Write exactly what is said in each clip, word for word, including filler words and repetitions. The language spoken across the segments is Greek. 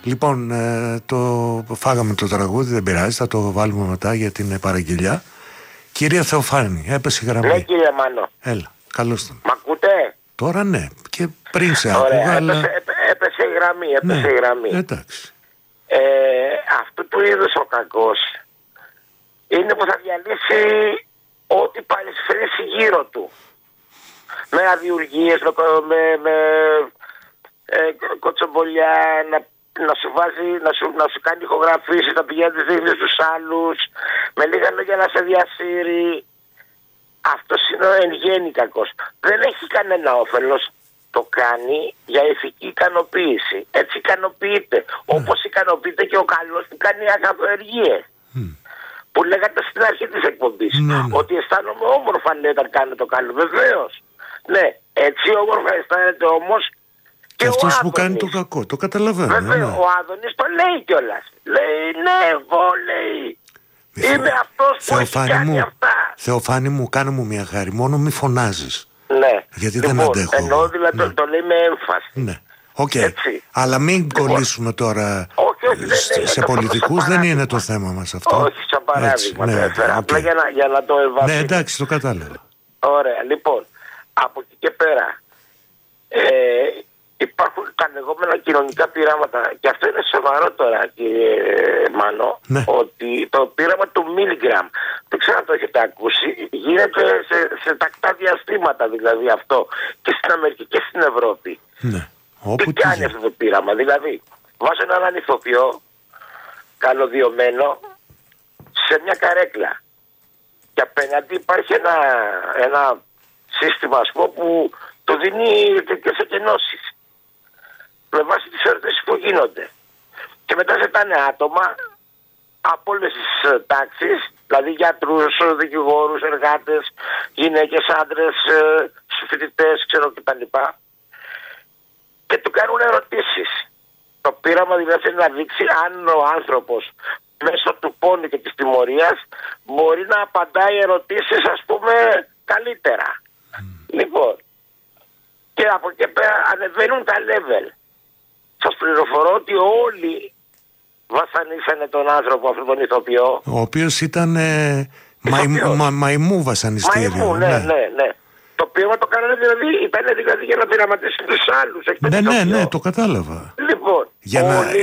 Λοιπόν, ε, το φάγαμε το τραγούδι, δεν πειράζει, θα το βάλουμε μετά για την παραγγελιά. Κυρία Θεοφάνη, έπεσε η γραμμή. Ναι, κύριε Μάνο. Έλα, καλώς τον. Μ' ακούτε? Τώρα ναι, και πριν σε άκουγα, Ωραία, αλλά... έπεσε, έπε, έπεσε η γραμμή, έπεσε ναι, η γραμμή. Εντάξει. Ε, αυτού του είδους ο κακός είναι που θα διαλύσει ό,τι παρισφρήσει γύρω του. Με αδιουργίες, με, με, με ε, κοτσομπολιά, να, να σου βάζει, να σου, να σου κάνει ηχογραφήσεις, να πηγαίνει τις δείχνεις στους άλλους, με λίγα λόγια να σε διασύρει. Αυτός είναι ο εν γέννη κακός. Δεν έχει κανένα όφελος. Το κάνει για ηθική ικανοποίηση. Έτσι ικανοποιείται. Mm. Όπως ικανοποιείται και ο καλός που κάνει αγαθοεργίες. Mm. Που λέγατε στην αρχή της εκπομπής. Mm. Ότι αισθάνομαι όμορφα, λέει, όταν κάνω το καλό. Βεβαίως. Ναι, έτσι όμορφα αισθάνεται όμως και, και αυτός ο που κάνει το κακό. Το καταλαβαίνω. Βέβαια, ναι. Ο Άδωνης το λέει κιόλας. Λέει, ναι, εγώ λέει. Θεο... Είμαι αυτός που έχει κάνει μου, αυτά. Θεοφάνη μου, κάνε μου μια χάρη. Μόνο μη φωνάζεις. Ναι. Γιατί λοιπόν, δεν αντέχω. Εννοώ δηλαδή ναι. το, το λέει με έμφαση. Ναι. Okay. Αλλά μην λοιπόν, κολλήσουμε τώρα όχι, όχι, δεν σε, σε πολιτικούς, δεν είναι το θέμα μας αυτό. Όχι, σαν παράδειγμα. Ναι, ναι, okay. Απλά για να, για να το ευάσουμε. Ναι, εντάξει, το κατάλαβα. Ωραία, λοιπόν, από εκεί και πέρα ε, υπάρχουν τα λεγόμενα κοινωνικά πειράματα και αυτό είναι σοβαρό τώρα, κύριε Μάνο, ναι. Ότι το πείραμα του Milgram, δεν ξέρω αν το έχετε ακούσει, γίνεται σε, σε τακτά διαστήματα δηλαδή αυτό και στην Αμερική και στην Ευρώπη. Ναι. Τι κάνει αυτό το πείραμα, δηλαδή βάζουν έναν ηθοποιό καλωδιωμένο σε μια καρέκλα και απέναντι υπάρχει ένα, ένα σύστημα, ας πούμε, που το δίνει και σε κενώσεις με βάση τις ερωτήσεις που γίνονται και μετά ζητάνε άτομα από όλες τις τάξεις, δηλαδή γιατρούς, δικηγόρους, εργάτες, γυναίκες, άντρες, φοιτητές, ξέρω κτλ. Και του κάνουν ερωτήσεις. Το πείραμα δηλαδή να δείξει αν ο άνθρωπος μέσω του πόνου και της τιμωρίας μπορεί να απαντάει ερωτήσεις, ας πούμε, καλύτερα. Mm. Λοιπόν, και από εκεί πέρα ανεβαίνουν τα level. Σας πληροφορώ ότι όλοι βασανίσανε τον άνθρωπο, αυτόν τον ηθοποιό. Ο οποίος ήταν ε, μαϊμού, μα, μαϊμού βασανιστήριο. Μαϊμού, ναι, ναι, ναι. ναι. Το πείραμα το κάνανε δηλαδή, ήταν δηλαδή για να πειραματίσουν τους άλλους. Ναι, ναι, ναι, το κατάλαβα. Λοιπόν, για όλοι... να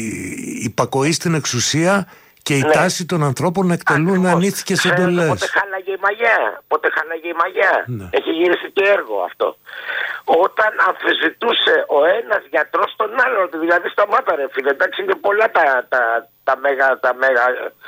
υπακοεί στην εξουσία και η ναι. τάση των ανθρώπων να εκτελούν ανήθικες εντολές. Πότε χάλαγε η μαγιά, πότε χάλαγε η μαγιά. Ναι. Έχει γυρίσει και έργο αυτό. Όταν αμφισβητούσε ο ένας γιατρός τον άλλον, δηλαδή σταμάτα ρε φίλε, εντάξει, είναι πολλά τα, τα, τα μέγα, τα μέγα,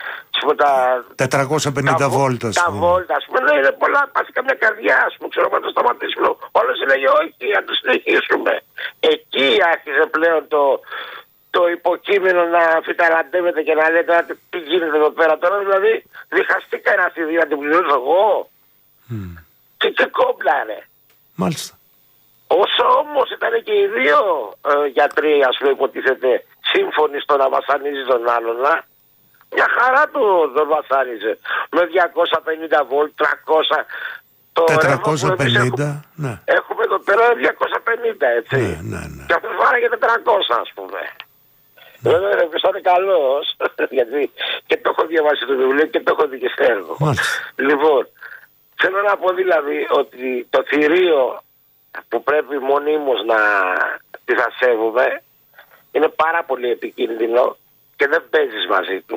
τα, τετρακόσια πενήντα βόλτα, τα βόλτα, ας πούμε, ναι, είναι πολλά, πας καμιά καρδιά, ας πούμε, ξέρω, να το σταματήσουμε. Όλος έλεγε όχι, να το συνεχίσουμε. Εκεί άρχισε πλέον το, το υποκείμενο να φυταραντεύεται και να λέτε τι γίνεται εδώ πέρα τώρα, δηλαδή διχαστήκα ένα αυτή να την πληρώσω εγώ. Mm. Και, και κόμπλαρε. Μάλιστα. Όσο όμως ήταν και οι δύο ε, γιατροί, ας πούμε, υποτίθεται σύμφωνοι στο να βασανίζει τον άλλον, να, μια χαρά του τον βασάνιζε. Με διακόσια πενήντα βολτ, τριακόσια. Το τετρακόσια πενήντα, έχουμε, ναι. Έχουμε εδώ πέρα διακόσια πενήντα, έτσι. Ναι, ναι, ναι. Και αυτός βάραγε τετρακόσια, ας πούμε. Ναι. Βέβαια, ρε, ποιος είναι καλός, γιατί και το έχω διαβάσει το βιβλίο και το έχω δει και στο έργο. Λοιπόν, θέλω να πω δηλαδή ότι το θηρίο που πρέπει μονίμως να τη θα σέβουμε είναι πάρα πολύ επικίνδυνο και δεν παίζεις μαζί του.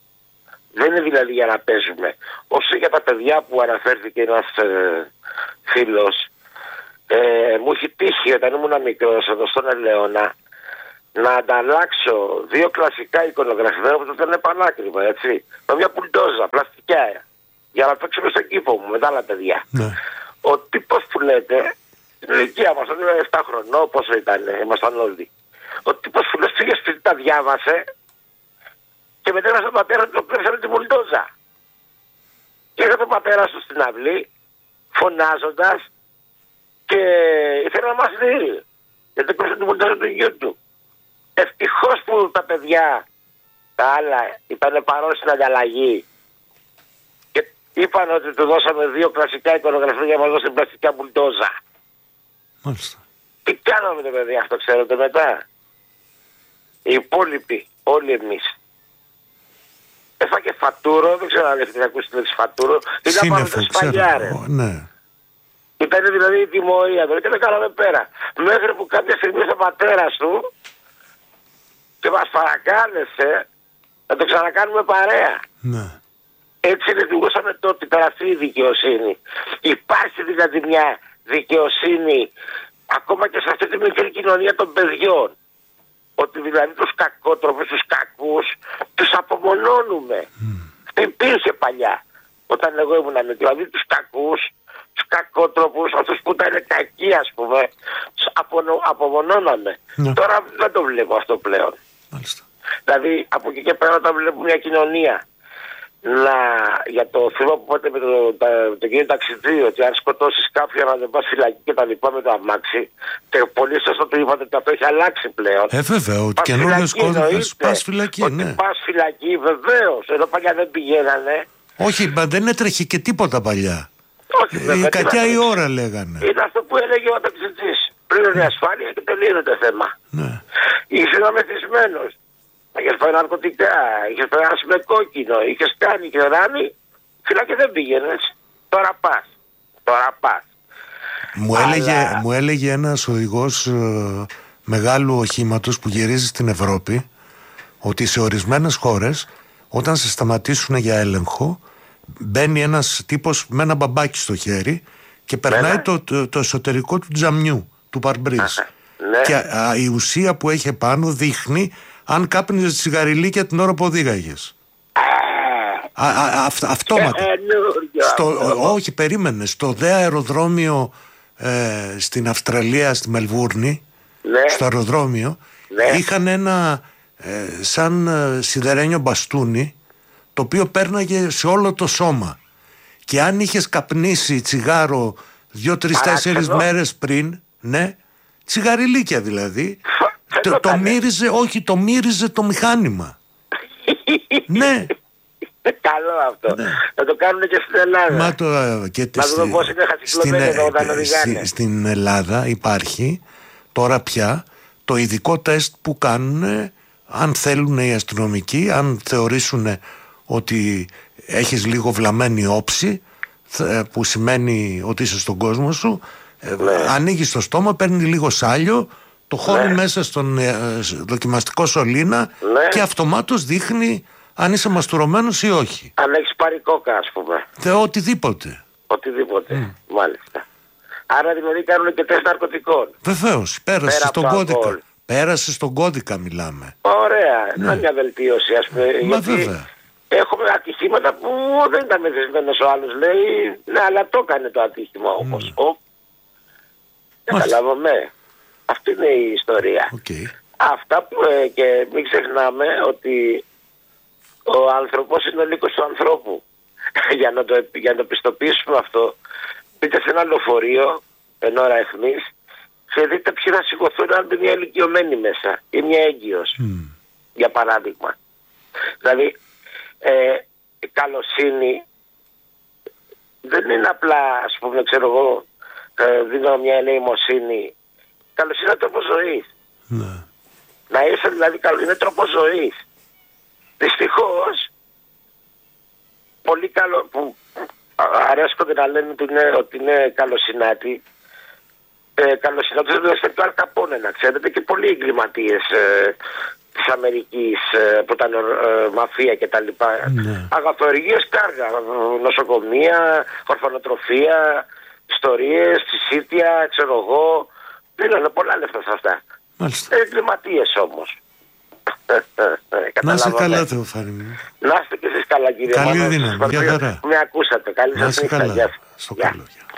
Δεν είναι δηλαδή για να παίζουμε. Όσο για τα παιδιά που αναφέρθηκε ένας ε, φίλος, ε, μου έχει τύχει όταν ήμουν μικρός εδώ στον Ελαιώνα να ανταλλάξω δύο κλασικά εικονογραφημένα που τότε είναι πανάκριβα, έτσι, με μια πουλντόζα πλαστικιά για να παίξουμε στον κήπο μου με τα άλλα παιδιά. Ναι. Ο τύπος που λέτε, στην ηλικία μας, όταν ήταν επτά χρονών, πόσο ήταν, ήμασταν όλοι. Ο τύπος που λέει πήγε σπίτι, τα διάβασε και μετά στον πατέρα του το κλέψανε την πουλντόζα. Και είχα τον πατέρα του στην αυλή, φωνάζοντας και ήθελε να μας δει. Γιατί κλέψανε την πουλντόζα του γιού του. Ευτυχώς που τα παιδιά, τα άλλα, ήταν παρόν στην ανταλλαγή και είπαν ότι του δώσαμε δύο κλασικά εικονογραφία για να μας δώσει την πλαστικά μπουλντόζα. Μάλιστα. Τι κάναμε το παιδί αυτό, ξέρετε μετά. Οι υπόλοιποι, όλοι εμείς. Έφαγε φατούρο, δεν ξέρω αν έχετε ακούσει τη λέξη φατούρο. Ήταν πάνω στα σφαλιά, ρε. Ναι. Ήταν δηλαδή η τιμωρία του και δεν κάναμε πέρα. Μέχρι που κάποια στιγμή ο πατέρας του και μας παρακάλεσε να το ξανακάνουμε παρέα. Ναι. Έτσι λειτουργούσαμε τότε, τώρα αυτή η δικαιοσύνη. Υπάρχει δηλαδή μια δικαιοσύνη ακόμα και σε αυτή τη μικρή κοινωνία των παιδιών. Ότι δηλαδή τους κακότροπους, τους κακούς, τους απομονώνουμε. Mm. Υπήρχε παλιά, όταν εγώ ήμουν μικρή. Δηλαδή τους κακούς, τους κακότροπους, αυτούς που ήταν κακοί ας πούμε, τους απονο, απομονώναμε. Mm. Τώρα δεν το βλέπω αυτό πλέον. Μάλιστα. Δηλαδή από εκεί και πέρα όταν βλέπω μια κοινωνία να, για το θέμα που είπατε με τον το, το κύριο Ταξιτζή, ότι αν σκοτώσεις κάποιον να δεν πας φυλακή και τα λοιπά με το αμάξι, και πολύ σωστό το είπατε ότι αυτό έχει αλλάξει πλέον. Ε, βέβαια, ότι καινούργιος κώδικας πας φυλακή, ότι ναι. Πας φυλακή, βεβαίως. Εδώ παλιά δεν πηγαίνανε. Όχι, δεν έτρεχε και τίποτα παλιά. Όχι, βέβαια. Η κακιά η ώρα λέγανε. Είναι αυτό που έλεγε ο Ταξιτζής. Πριν η ασφάλεια και τελείωνε το θέμα. Ναι. Είσαι μεθυσμένος. Είχες φάει ναρκωτικά, είχες περάσει με κόκκινο, είχες κάνει και ράνει, φυλακή δεν πήγαινες. Τώρα πας. Τώρα πας. Μου, Αλλά... έλεγε, μου έλεγε ένας οδηγός ε, μεγάλου οχήματος που γυρίζει στην Ευρώπη ότι σε ορισμένες χώρες όταν σε σταματήσουν για έλεγχο μπαίνει ένας τύπος με ένα μπαμπάκι στο χέρι και περνάει ναι, το, το, το εσωτερικό του τζαμιού, του παρμπρίζ. Ναι. Και α, η ουσία που έχει πάνω δείχνει αν κάπνιζες τσιγαριλίκια την ώρα που οδήγαγες. Α, α, αυ, αυτόματα. Στο, όχι, περίμενε. Στο δε αεροδρόμιο ε, στην Αυστραλία, στη Μελβούρνη, ναι, στο αεροδρόμιο, ναι, είχαν ένα ε, σαν ε, σιδερένιο μπαστούνι, το οποίο πέρναγε σε όλο το σώμα. Και αν είχες καπνίσει τσιγάρο δύο, τρεις, τέσσερις μέρες πριν, ναι, τσιγαριλίκια δηλαδή, το, το μύριζε, όχι, το μύριζε το μηχάνημα. Ναι. Καλό αυτό. Ναι. Να το κάνουν και στην Ελλάδα. Μα το, και να δούμε πώς είναι χασικλωμένο όταν οδηγάνε. Στην Ελλάδα υπάρχει τώρα πια το ειδικό τεστ που κάνουν αν θέλουν οι αστυνομικοί, αν θεωρήσουν ότι έχεις λίγο βλαμμένη όψη, που σημαίνει ότι είσαι στον κόσμο σου, ναι, ανοίγεις το στόμα, παίρνει λίγο σάλιο, το χώνει, ναι, μέσα στον ε, δοκιμαστικό σωλήνα, ναι, και αυτομάτως δείχνει αν είσαι μαστουρωμένος ή όχι. Αν έχεις πάρει κόκα, ας πούμε. Θε, οτιδήποτε. Οτιδήποτε, mm. μάλιστα. Άρα δηλαδή κάνουν και τεστ ναρκωτικών. Βεβαίως, πέρασε Πέρα στον κώδικα. Αλκοόλ. Πέρασε στον κώδικα μιλάμε. Ωραία, ναι, είναι μια βελτίωση ας πούμε. Μα γιατί βέβαια. Έχουμε ατυχήματα που δεν ήταν μεθυσμένος ο άλλος, λέει, ναι, αλλά το έκανε το ατύχημα όμως. Mm. Καταλάβαμε. Αυτή είναι η ιστορία. Okay. Αυτά που, ε, και μην ξεχνάμε ότι ο άνθρωπος είναι ο λύκος του ανθρώπου. για, να το, για να το πιστοποιήσουμε αυτό, μπείτε σε ένα λεωφορείο εν ώρα αιχμής και δείτε ποιοι θα σηκωθούν αν μπει μια ηλικιωμένη μέσα ή μια έγκυος, mm. για παράδειγμα. Δηλαδή, ε, η καλοσύνη δεν είναι απλά, ας πούμε, ξέρω εγώ, ε, δίνω μια ελεημοσύνη. Καλοσύνη είναι τρόπος ζωής. Ναι. Να είσαι δηλαδή καλό, είναι τρόπος ζωής. Δυστυχώς, πολύ καλό, που αρέσκονται να λένε ότι είναι, ότι είναι καλοσυνάτοι, ε, καλοσυνάτοι δεν είναι το Αλκαπόνε, να ξέρετε, και πολλοί εγκληματίες ε, της Αμερικής ε, που ήταν ε, μαφία και τα λοιπά. Ναι. Αγαθοεργίες κάργα, νοσοκομεία, ορφανοτροφία, ιστορίες, συσίτια, ξέρω εγώ, δίνανε πολλά λεφτά σε αυτά. Εγκληματίες όμως. Να είστε καλά, Θεοφάνη μου. Να είστε και εσείς καλά, κύριε Μάνο. Καλή δύναμη, για χαρά. Με ακούσατε. Καλή σας νύχτα. Στο καλό.